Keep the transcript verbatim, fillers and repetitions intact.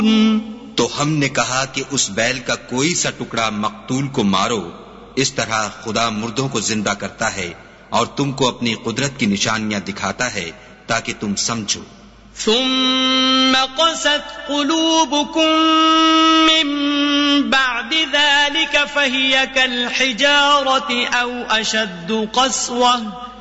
तो हमने कहा कि उस बैल का कोई सा टुकड़ा मकतूल को मारो। इस तरह खुदा मुर्दों को जिंदा करता है और तुमको अपनी कुदरत की निशानियां दिखाता है ताकि तुम समझो। ثم قست قلوبكم من بعد ذلك فهي كالحجارة أو أشد قسوة